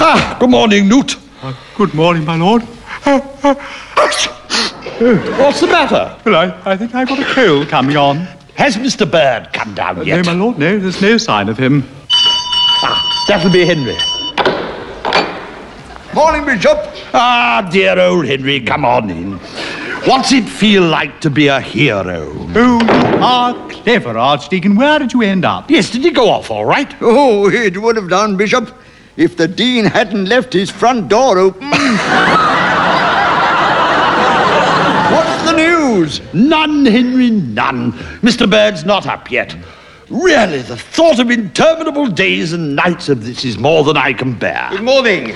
Good morning, Newt. Good morning, my lord. What's the matter? Well, I think I've got a cold coming on. Has Mr. Bird come down yet? No, my lord, no. There's no sign of him. That'll be Henry. Morning, Bishop. Dear old Henry, come on in. What's it feel like to be a hero? Oh, you are clever, Archdeacon. Where did you end up? Yes, did he go off all right? Oh, it would have done, Bishop, if the Dean hadn't left his front door open. What's the news? None, Henry, none. Mr. Bird's not up yet. Really, the thought of interminable days and nights of this is more than I can bear. Good morning.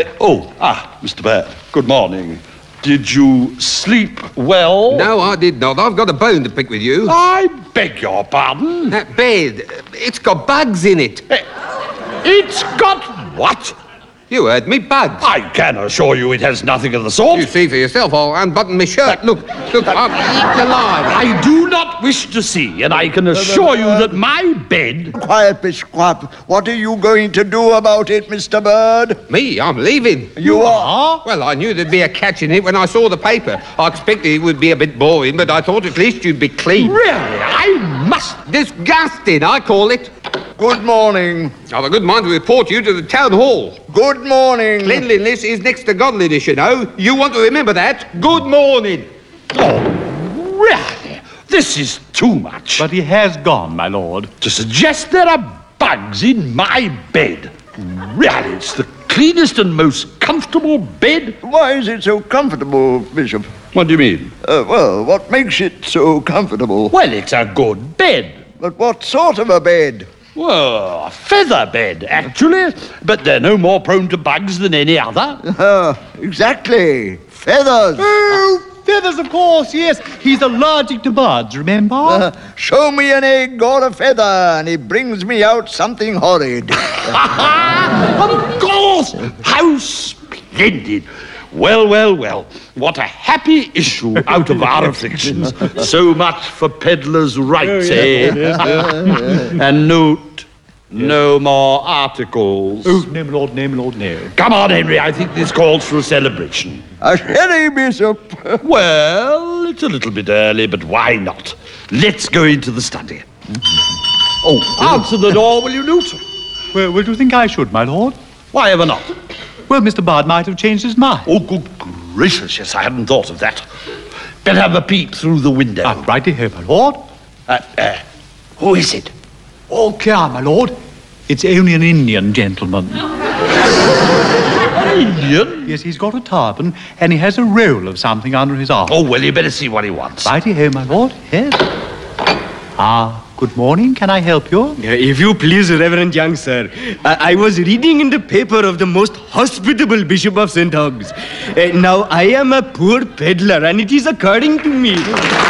Mr. Bird, good morning. Did you sleep well? No, I did not. I've got a bone to pick with you. I beg your pardon? That bed, it's got bugs in it. It's got what? You heard me, bugs. I can assure you it has nothing of the sort. You see for yourself. I'll unbutton my shirt. Look, I'm eaten alive. I do not wish to see, and I can assure you that my bed... Quiet, Bishop. What are you going to do about it, Mr. Bird? Me? I'm leaving. You are? Well, I knew there'd be a catch in it when I saw the paper. I expected it would be a bit boring, but I thought at least you'd be clean. Really, I must... Disgusting, I call it. Good morning. I've a good mind to report you to the town hall. Good morning. Cleanliness is next to godliness, you know. You want to remember that. Good morning. Oh, really? This is too much. But he has gone, my lord. To suggest there are bugs in my bed. Really, it's the cleanest and most comfortable bed. Why is it so comfortable, Bishop? What do you mean? Well, what makes it so comfortable? Well, it's a good bed. But what sort of a bed? Well, a feather bed, actually. But they're no more prone to bugs than any other. Exactly. Feathers. Oh, feathers, of course, yes. He's allergic to birds, remember? Show me an egg or a feather, and it brings me out something horrid. Of course! How splendid! Well, well, well. What a happy issue out of our afflictions. So much for peddlers' rights, And note, no more articles. Oh, no, my lord, no, my lord, no. Come on, Henry, I think this calls for a celebration. A sherry, Bishop. Well, it's a little bit early, but why not? Let's go into the study. Oh, answer the door, will you, Newt? Well, do you think I should, my lord? Why ever not? Well, Mr. Bard might have changed his mind. Oh, good gracious, yes, I hadn't thought of that. Better have a peep through the window. Righty here, my lord. Who is it? All clear, my lord. It's only an Indian gentleman. An Indian? Yes, he's got a turban, and he has a roll of something under his arm. Oh, well, you better see what he wants. Righty here, my lord. Yes. Good morning. Can I help you? If you please, Reverend Young, sir. I was reading in the paper of the most hospitable Bishop of St. Hugh's. Now, I am a poor peddler, and it is according to me.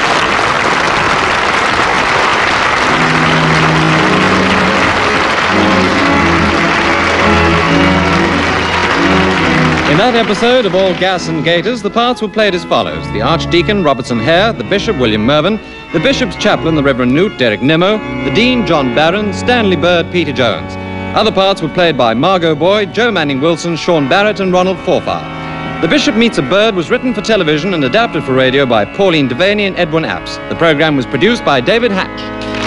In that episode of All Gas and Gaiters, the parts were played as follows. The Archdeacon, Robertson Hare, the Bishop, William Mervyn, the Bishop's Chaplain, the Reverend Newt, Derek Nimmo, the Dean, John Barron, Stanley Bird, Peter Jones. Other parts were played by Margot Boyd, Joe Manning Wilson, Sean Barrett and Ronald Forfar. The Bishop Meets a Bird was written for television and adapted for radio by Pauline Devaney and Edwin Apps. The program was produced by David Hatch.